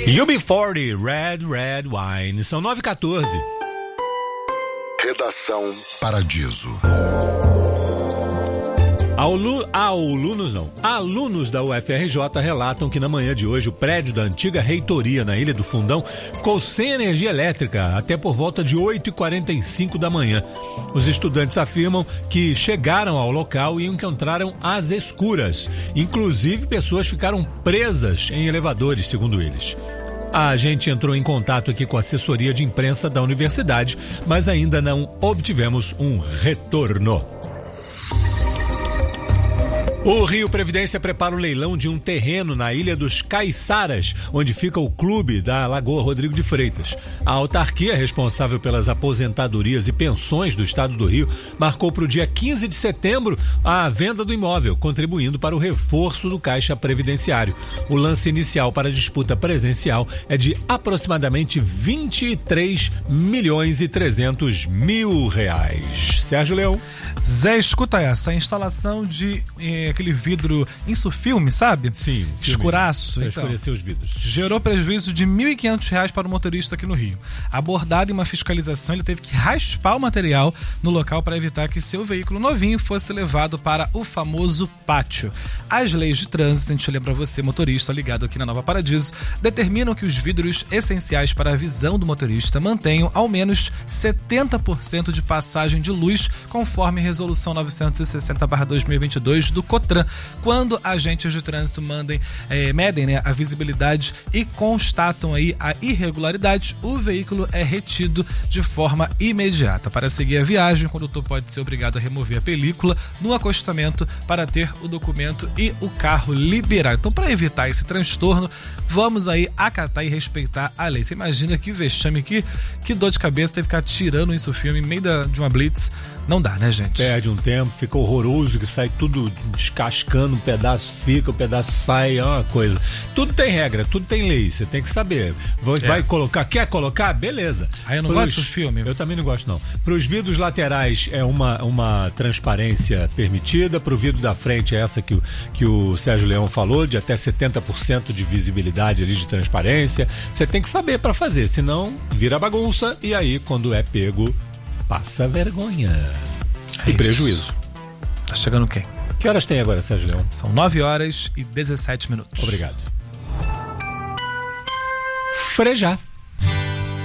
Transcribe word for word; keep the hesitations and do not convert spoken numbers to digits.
U B quarenta, Red Red Wine. São nove e quatorze. Redação Paradiso. Alu, alunos não. Alunos da U F R J relatam que na manhã de hoje o prédio da antiga reitoria na Ilha do Fundão ficou sem energia elétrica até por volta de oito e quarenta e cinco da manhã. Os estudantes afirmam que chegaram ao local e encontraram às escuras. Inclusive, pessoas ficaram presas em elevadores, segundo eles. A gente entrou em contato aqui com a assessoria de imprensa da universidade, mas ainda não obtivemos um retorno. O Rio Previdência prepara o leilão de um terreno na Ilha dos Caiçaras, onde fica o clube da Lagoa Rodrigo de Freitas. A autarquia responsável pelas aposentadorias e pensões do estado do Rio marcou para o dia quinze de setembro a venda do imóvel, contribuindo para o reforço do caixa previdenciário. O lance inicial para a disputa presencial é de aproximadamente vinte e três milhões e trezentos mil reais. Sérgio Leão. Zé, escuta essa, a instalação de eh, aquele vidro insufilme, sabe? Sim. Escuraço. Para então, escurecer os vidros. Gerou prejuízo de mil e quinhentos reais para o motorista aqui no Rio. Abordado em uma fiscalização, ele teve que raspar o material no local para evitar que seu veículo novinho fosse levado para o famoso pátio. As leis de trânsito, a gente lembra você, motorista ligado aqui na Nova Paradiso, determinam que os vidros essenciais para a visão do motorista mantenham ao menos setenta por cento de passagem de luz, conforme Resolução novecentos e sessenta barra dois mil e vinte e dois do COTRAN, quando agentes de trânsito mandem, eh, medem né, a visibilidade e constatam aí a irregularidade, o veículo é retido de forma imediata. Para seguir a viagem, o condutor pode ser obrigado a remover a película no acostamento para ter o documento e o carro liberado. Então, para evitar esse transtorno, vamos aí acatar e respeitar a lei. Você imagina que vexame, que, que dor de cabeça ter que ficar tirando isso filme em meio da, de uma blitz. Não dá, né, gente? Perde um tempo, fica horroroso, que sai tudo descascando, um pedaço fica, um pedaço sai, é uma coisa. Tudo tem regra, tudo tem lei, você tem que saber. Vai, é. vai colocar, quer colocar? Beleza. Aí eu não Pros, gosto do filme. Eu também não gosto, não. Para os vidros laterais é uma, uma transparência permitida, para o vidro da frente é essa que o, que o Sérgio Leão falou, de até setenta por cento de visibilidade ali, de transparência. Você tem que saber para fazer, senão vira bagunça e aí, quando é pego, passa vergonha é e prejuízo. Tá chegando quem? Que horas tem agora, Sérgio Leão? São nove horas e dezessete minutos. Obrigado. Frejá.